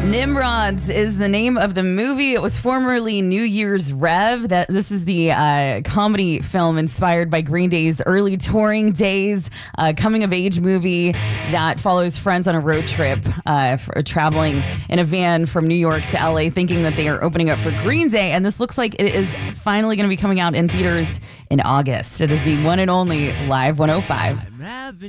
Nimrods is the name of the movie. It was formerly New Year's Rev. This is the comedy film inspired by Green Day's early touring days, coming-of-age movie that follows friends on a road trip, traveling in a van from New York to LA, thinking that they are opening up for Green Day. And this looks like it is finally going to be coming out in theaters in August. It is the one and only Live 105.